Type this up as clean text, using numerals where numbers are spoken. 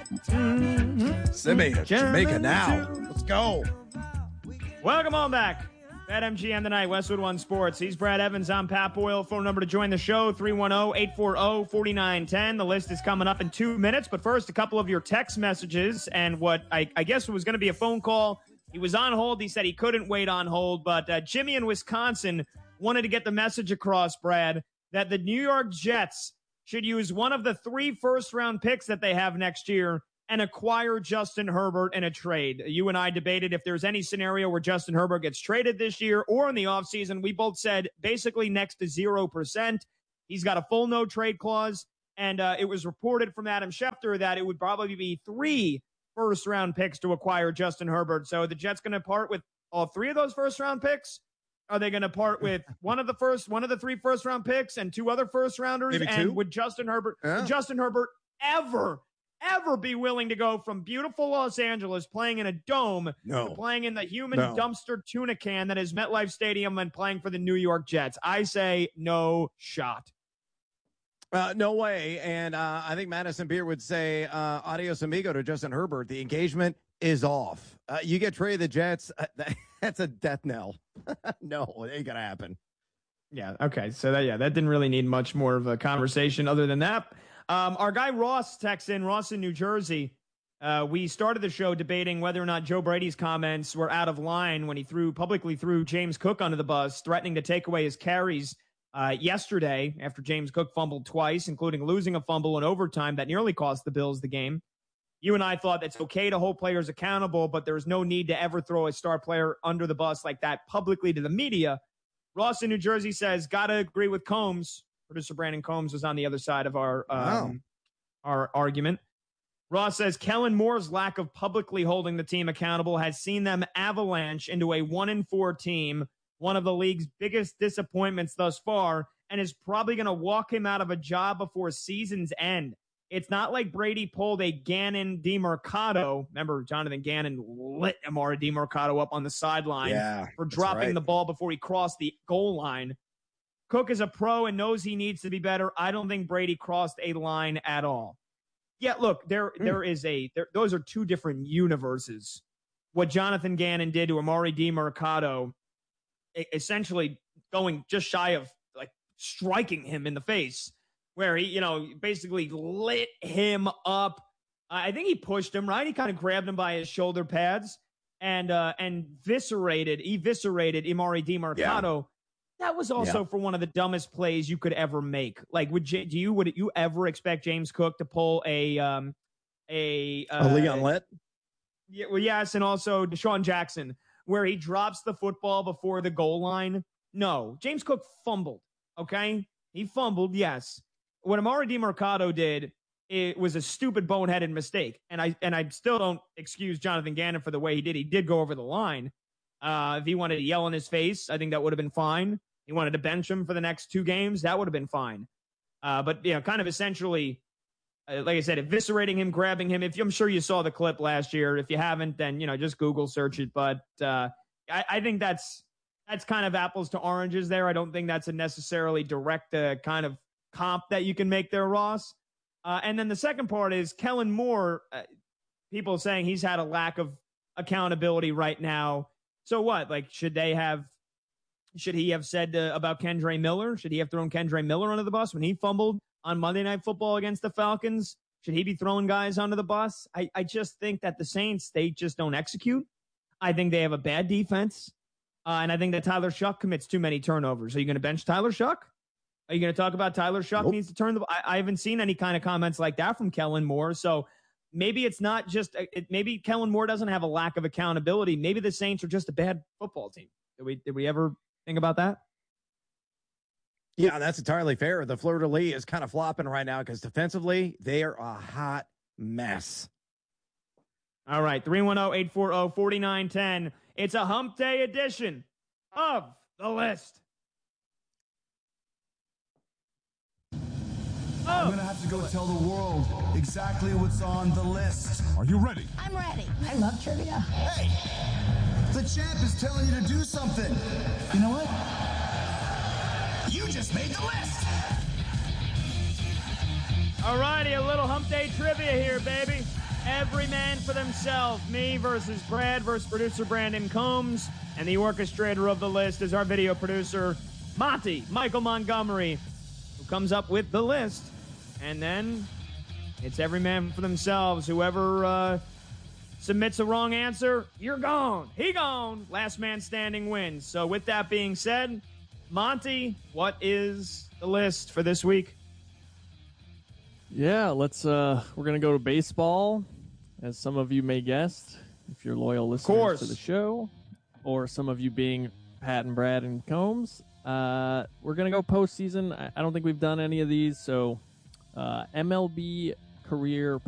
Simeon, Jamaica now. Let's go. Welcome on back. BetMGM tonight, Westwood One Sports. He's Brad Evans. I'm Pat Boyle. Phone number to join the show, 310-840-4910. The list is coming up in 2 minutes. But first, a couple of your text messages and what I guess was going to be a phone call. He was on hold. He said he couldn't wait on hold. But Jimmy in Wisconsin wanted to get the message across, Brad, that the New York Jets should use one of the 3 first-round picks that they have next year and acquire Justin Herbert in a trade. You and I debated if there's any scenario where Justin Herbert gets traded this year or in the offseason. We both said basically next to 0%. He's got a full no-trade clause, and it was reported from Adam Schefter that it would probably be 3 first-round picks to acquire Justin Herbert. So the Jets going to part with all 3 of those first-round picks? Are they going to part with one of the 3 first-round picks and 2 other first-rounders? Maybe 2? And would Justin Herbert ever be willing to go from beautiful Los Angeles playing in a dome to playing in the human dumpster tuna can that is MetLife Stadium and playing for the New York Jets? I say no shot. No way. And I think Madison Beer would say adios amigo to Justin Herbert. The engagement is off. You get traded the Jets. That's a death knell. No, it ain't going to happen. Yeah. Okay. So that didn't really need much more of a conversation other than that. Our guy Ross texts in, Ross in New Jersey. We started the show debating whether or not Joe Brady's comments were out of line when he publicly threw James Cook under the bus, threatening to take away his carries yesterday after James Cook fumbled twice, including losing a fumble in overtime that nearly cost the Bills the game. You and I thought it's okay to hold players accountable, but there's no need to ever throw a star player under the bus like that publicly to the media. Ross in New Jersey says, gotta agree with Combs. Producer Brandon Combs was on the other side of our argument. Ross says Kellen Moore's lack of publicly holding the team accountable has seen them avalanche into a 1-4 team, one of the league's biggest disappointments thus far, and is probably going to walk him out of a job before season's end. It's not like Brady pulled a Gannon DeMercado. Remember, Jonathan Gannon lit Amari DeMercado up on the sideline for dropping the ball before he crossed the goal line. Cook is a pro and knows he needs to be better. I don't think Brady crossed a line at all. Yeah, look, those are 2 different universes. What Jonathan Gannon did to Amari DeMercado, essentially going just shy of like striking him in the face, where he, basically lit him up. I think he pushed him, right? He kind of grabbed him by his shoulder pads and eviscerated Amari DeMercado. Yeah. That was also for one of the dumbest plays you could ever make. Like, would you ever expect James Cook to pull a Leon Lett? Yeah, well, yes, and also Deshaun Jackson, where he drops the football before the goal line? No, James Cook fumbled. Okay, he fumbled. Yes, what Amari DeMercado did, it was a stupid, boneheaded mistake, and I still don't excuse Jonathan Gannon for the way he did. He did go over the line. If he wanted to yell in his face, I think that would have been fine. He wanted to bench him for the next 2 games, that would have been fine. But kind of essentially, like I said, eviscerating him, grabbing him. I'm sure you saw the clip last year. If you haven't, then just Google search it. But I think that's kind of apples to oranges there. I don't think that's a necessarily direct kind of comp that you can make there, Ross. And then the second part is Kellen Moore. People saying he's had a lack of accountability right now. So what? Like, should he have said about Kendre Miller? Should he have thrown Kendre Miller under the bus when he fumbled on Monday Night Football against the Falcons? Should he be throwing guys under the bus? I just think that the Saints, they just don't execute. I think they have a bad defense. And I think that Tyler Shuck commits too many turnovers. Are you going to bench Tyler Shuck? Are you going to talk about Tyler Shuck needs to turn the ball? I haven't seen any kind of comments like that from Kellen Moore. So maybe it's not just maybe Kellen Moore doesn't have a lack of accountability. Maybe the Saints are just a bad football team. Did we ever think about that? Yeah, that's entirely fair. The fleur-de-lis is kind of flopping right now because defensively they are a hot mess. All right, 310-840-4910. It's a hump day edition of The List. I'm going to have to go tell the world exactly what's on the list. Are you ready? I'm ready. I love trivia. Hey, the champ is telling you to do something. You know what? You just made the list. All righty, a little hump day trivia here, baby. every man for themselves. Me versus Brad versus producer Brandon Combs. And the orchestrator of the list is our video producer, Monty, Michael Montgomery, who comes up with the list. And then it's every man for themselves. Whoever submits a wrong answer, you're gone. He gone. Last man standing wins. So with that being said, Monty, what is the list for this week? Yeah, we're going to go to baseball, as some of you may guess, if you're loyal listeners to the show, or some of you being Pat and Brad and Combs. We're going to go postseason. I don't think we've done any of these, so MLB career